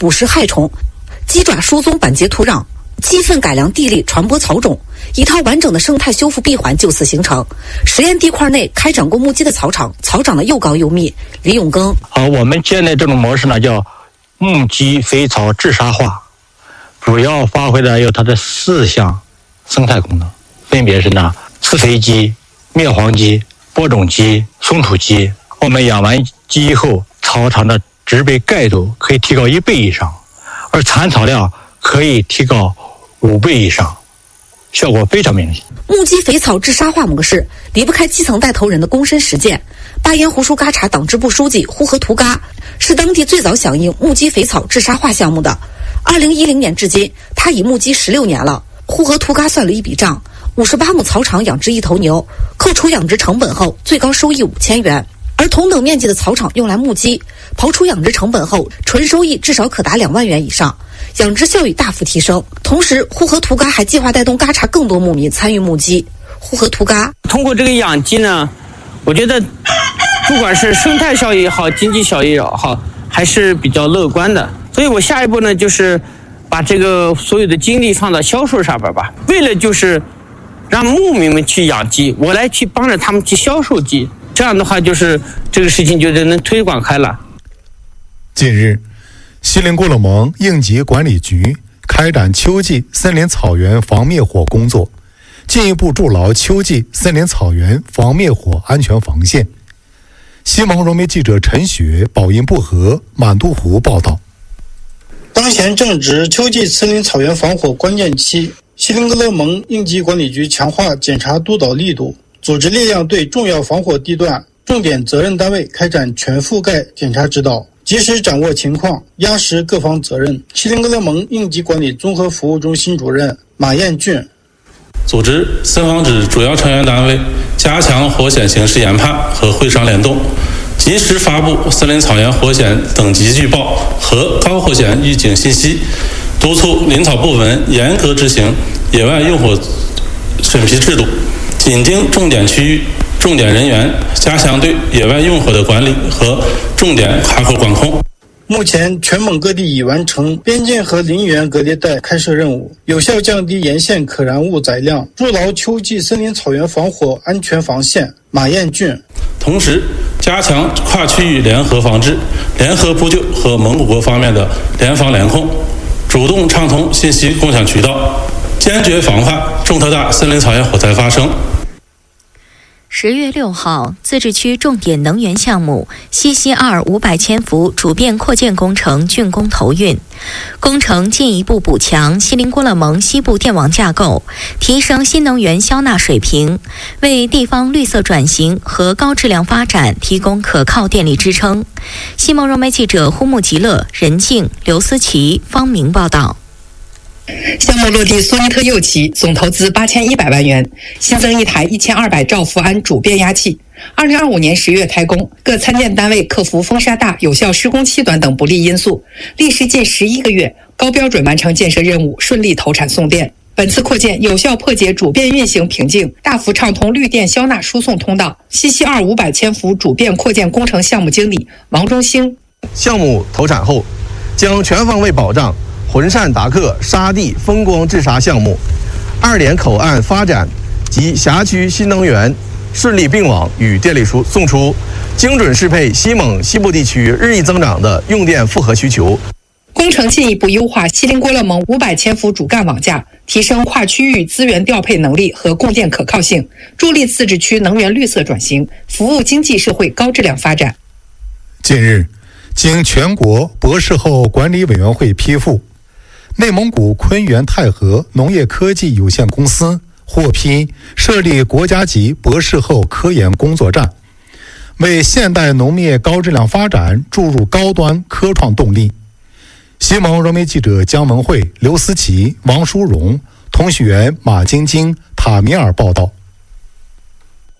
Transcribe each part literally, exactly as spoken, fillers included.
捕食害虫，鸡爪疏松板结土壤，鸡粪改良地力，传播草种，一套完整的生态修复闭环就此形成。实验地块内开展过木鸡的草场，草长得又高又密。李永庚， 啊，我们建的这种模式呢，叫木鸡肥草治沙化，主要发挥的有它的四项生态功能，分别是呢，饲肥鸡、灭黄鸡、播种鸡、松土鸡。我们养完鸡后，草场的植被盖度可以提高一倍以上，而残草量可以提高五倍以上，效果非常明显。 木鸡肥草治沙化模式离不开基层带头人的躬身实践。巴彦胡舒嘎查党支部书记呼和图嘎是当地最早响应木鸡肥草治沙化项目的。二零一零年至今，他已木鸡十六年了。呼和图嘎算了一笔账，五十八亩草场养殖一头牛，扣除养殖成本后，最高收益五千元。而同等面积的草场用来牧鸡，刨除养殖成本后，纯收益至少可达两万元以上，养殖效益大幅提升。同时，呼和图嘎还计划带动嘎查更多牧民参与牧鸡。呼和图嘎通过这个养鸡呢，我觉得不管是生态效益也好，经济效益也好，还是比较乐观的。所以我下一步呢，就是把这个所有的精力放到销售上边吧，为了就是让牧民们去养鸡，我来去帮着他们去销售鸡。这样的话，就是这个事情就能推广开了。 近日，锡林郭勒盟应急管理局开展秋季森林草原防灭火工作，进一步筑牢秋季森林草原防灭火安全防线。西蒙融媒记者陈雪、宝音布和满都湖报道。 当前正值秋季森林草原防火关键期，锡林郭勒盟应急管理局强化检查督导力度，组织力量对重要防火地段、重点责任单位开展全覆盖检查指导，及时掌握情况，压实各方责任。锡林郭勒盟应急管理综合服务中心主任马彦俊， 组织森防指主要成员单位加强火险形势研判和会商联动，及时发布森林草原火险等级预报和高火险预警信息，督促林草部门严格执行野外用火审批制度，紧盯重点区域、重点人员，加强对野外用火的管理和重点卡口管控。 目前，全蒙各地已完成边境和林园隔离带开设任务，有效降低沿线可燃物载量，筑牢秋季森林草原防火安全防线。马彦俊， 同时加强跨区域联合防治、联合扑救和蒙古国方面的联防联控，主动畅通信息共享渠道，坚决防范重特大森林草原火灾发生。 十月六号，自治区重点能源项目西溪二五百千伏主变扩建工程竣工投运。工程进一步补强锡林郭勒盟西部电网架构，提升新能源消纳水平，为地方绿色转型和高质量发展提供可靠电力支撑。西蒙融媒记者呼木吉勒、任静、刘思琪、方明报道。 项目落地索尼特右旗，总投资八千一百万元，新增一台一千二百兆伏安主变压器。二零二五年十月开工，各参建单位克服风沙大、有效施工期短等不利因素，历时近十一个月，高标准完成建设任务，顺利投产送电。本次扩建有效破解主变运行瓶颈，大幅畅通绿电消纳输送通道。西溪二五百千伏主变扩建工程项目经理王忠兴， 项目投产后，将全方位保障浑善达克沙地风光治沙项目二连口岸发展及辖区新能源顺利并网与电力输送出，精准适配西蒙西部地区日益增长的用电负荷需求。 工程进一步优化锡林郭勒盟五百千伏主干网架，提升跨区域资源调配能力和供电可靠性，助力自治区能源绿色转型，服务经济社会高质量发展。 近日，经全国博士后管理委员会批复，内蒙古昆源泰和农业科技有限公司获批设立国家级博士后科研工作站，为现代农业高质量发展注入高端科创动力。西蒙融媒记者姜文慧、刘思琪、王淑荣，通讯员马晶晶、塔米尔报道。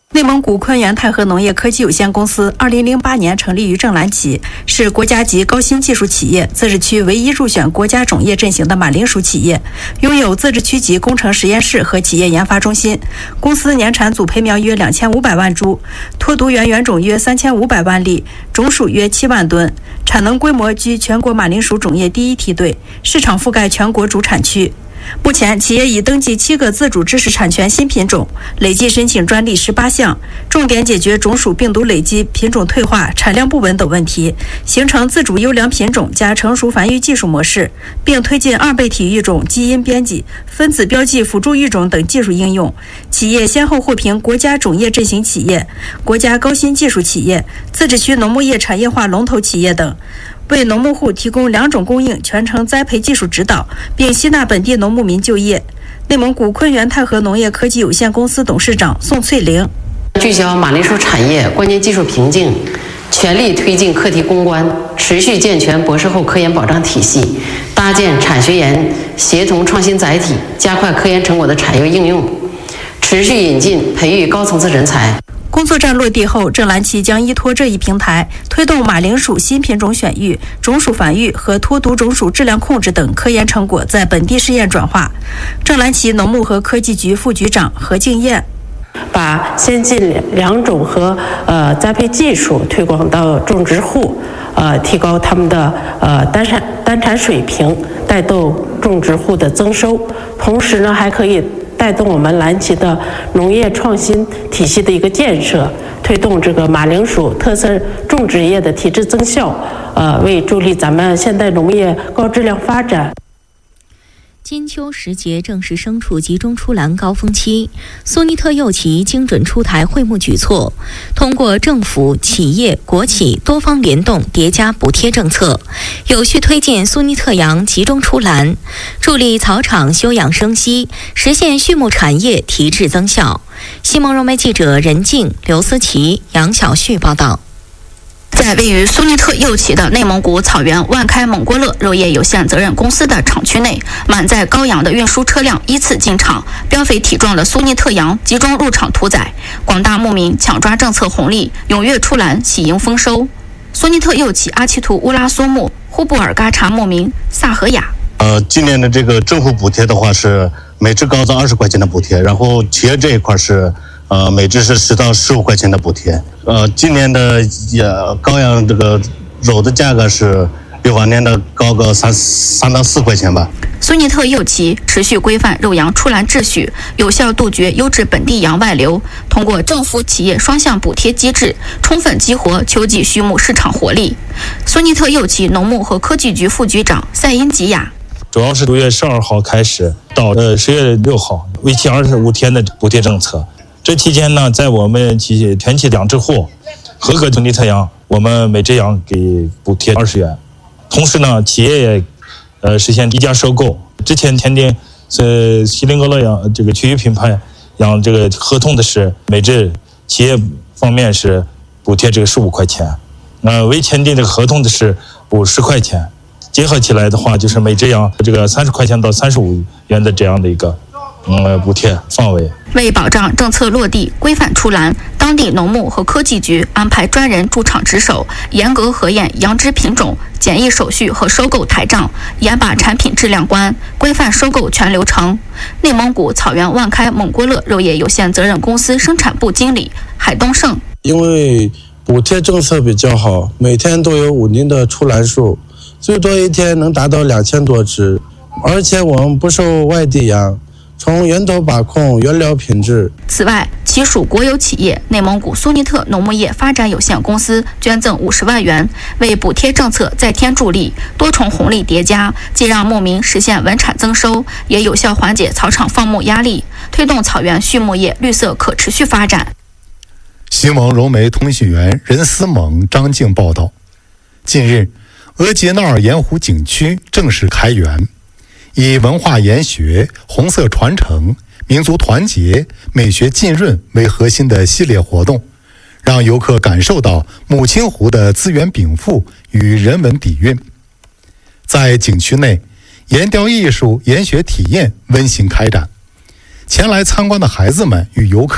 内蒙古昆源泰和农业科技有限公司二零零八年成立于正蓝旗，是国家级高新技术企业，自治区唯一入选国家种业阵型的马铃薯企业，拥有自治区级工程实验室和企业研发中心。公司年产组培苗约两千五百万株，脱毒源原种约三千五百万粒，种属约七万吨，产能规模居全国马铃薯种业第一梯队，市场覆盖全国主产区。目前，企业已登记七个自主知识产权新品种，累计申请专利十八项，重点解决种属病毒累积、品种退化、产量不稳等问题，形成自主优良品种加成熟繁育技术模式，并推进二倍体育种基因编辑、分子标记辅助育种等技术应用。企业先后获评国家种业阵型企业、国家高新技术企业、自治区农牧业产业化龙头企业等。为农牧户提供两种供应全程栽培技术指导，并吸纳本地农牧民就业。内蒙古昆源泰和农业科技有限公司董事长宋翠玲： 聚焦马铃薯产业关键技术瓶颈，全力推进课题攻关，持续健全博士后科研保障体系，搭建产学研协同创新载体，加快科研成果的产业应用，持续引进培育高层次人才。 工作站落地后，正蓝旗将依托这一平台，推动马铃薯新品种选育、种属繁育和脱毒种属质量控制等科研成果在本地试验转化。正蓝旗农牧和科技局副局长何敬燕： 把先进良种和呃栽培技术推广到种植户，呃，提高他们的呃单产单产水平，带动种植户的增收。同时呢，还可以带动我们蓝旗的农业创新体系的一个建设，推动这个马铃薯特色种植业的体质增效，呃，为助力咱们现代农业高质量发展。 金秋时节正是牲畜集中出栏高峰期，苏尼特幼企精准出台惠牧举措，通过政府、企业、国企多方联动叠加补贴政策，有序推进苏尼特羊集中出栏，助力草场休养生息，实现畜牧产业提质增效。新蒙融媒记者任静、刘思琪、杨晓旭报道。 在位于苏尼特幼企的内蒙古草原万开蒙郭勒肉业有限责任公司的厂区内，满载羔羊的运输车辆依次进场，膘肥体壮的苏尼特羊集中入场屠宰，广大牧民抢抓政策红利，踊跃出栏喜迎丰收。苏尼特幼企阿奇图乌拉苏木呼布尔嘎查牧民萨和雅： 呃，今年的这个政府补贴的话是每只羔子二十块钱的补贴，然后企业这一块是。呃，每只是十到十五块钱的补贴。呃，今年的也羔羊这个肉的价格是比往年的高个三三到四块钱吧。 苏尼特幼企持续规范肉羊出栏秩序，有效杜绝优质本地羊外流，通过政府企业双向补贴机制，充分激活秋季畜牧市场活力。苏尼特幼企农牧和科技局副局长赛因吉亚： 主要是六月十二号开始到呃十月六号，为期二十五天的补贴政策。这期间呢，在我们企全企养殖户合格苏尼特羊，我们每只羊给补贴二十元。同时呢，企业也呃实现低价收购。之前签订呃锡林郭勒养这个区域品牌养这个合同的是每只企业方面是补贴这个十五块钱，呃未签订这个合同的是补十块钱，结合起来的话就是每只羊这个三十块钱到三十五元的这样的一个嗯补贴范围。 为保障政策落地、规范出栏，当地农牧和科技局安排专人驻场值守，严格核验羊只品种、检疫手续和收购台账，严把产品质量关，规范收购全流程。内蒙古草原万开蒙郭勒肉业有限责任公司生产部经理海东胜： 因为补贴政策比较好，每天都有稳定的出栏数，最多一天能达到两千多只，而且我们不收外地羊，从源头把控原料品质。 此外，其属国有企业内蒙古苏尼特农牧业发展有限公司捐赠五十万元，为补贴政策再添助力，多重红利叠加，既让牧民实现稳产增收，也有效缓解草场放牧压力，推动草原畜牧业绿色可持续发展。 新闻融媒通讯员任思猛、张静报道：近日，额济纳尔盐湖景区正式开园。以文化研学、红色传承、民族团结、美学浸润为核心的系列活动，让游客感受到母亲湖的资源禀赋与人文底蕴。在景区内，岩雕艺术研学体验温馨开展，前来参观的孩子们与游客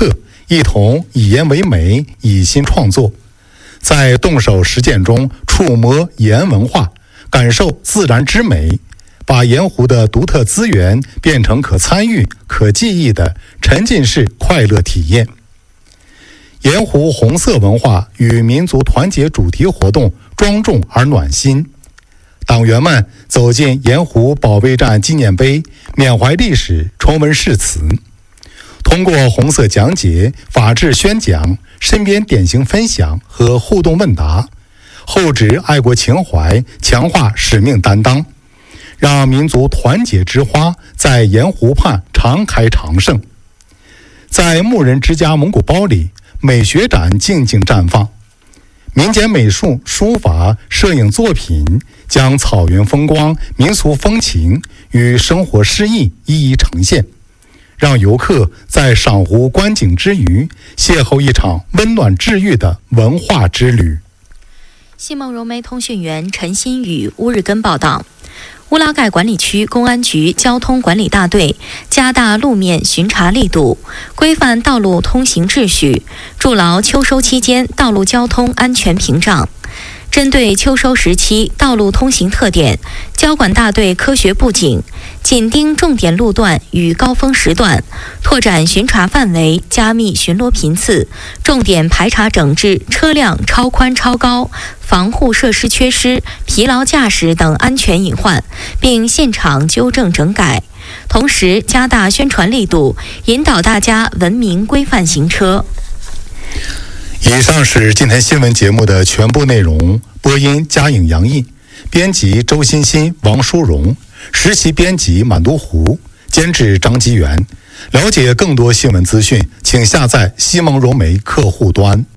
一同以盐为媒，以心创作，在动手实践中触摸盐文化，感受自然之美，把盐湖的独特资源变成可参与、可记忆的沉浸式快乐体验。盐湖红色文化与民族团结主题活动庄重而暖心。党员们走进盐湖保卫战纪念碑，缅怀历史，重温誓词。通过红色讲解、法治宣讲、身边典型分享和互动问答，厚植爱国情怀，强化使命担当，让民族团结之花在盐湖畔常开常盛。在牧人之家蒙古包里，美学展静静绽放，民间美术、书法、摄影作品将草原风光、民俗风情与生活诗意一一呈现，让游客在赏湖观景之余，邂逅一场温暖治愈的文化之旅。 西蒙融媒通讯员陈新宇乌日根报道。乌拉盖管理区公安局交通管理大队加大路面巡查力度，规范道路通行秩序，筑牢秋收期间道路交通安全屏障。针对秋收时期道路通行特点，交管大队科学布景，紧盯重点路段与高峰时段，拓展巡查范围，加密巡逻频次，重点排查整治车辆超宽超高、防护设施缺失、疲劳驾驶等安全隐患，并现场纠正整改。同时加大宣传力度，引导大家文明规范行车。 以上是今天新闻节目的全部内容。播音嘉颖、杨毅，编辑周欣欣、王淑荣，实习编辑满都湖，监制张吉元。了解更多新闻资讯，请下载西蒙融媒客户端。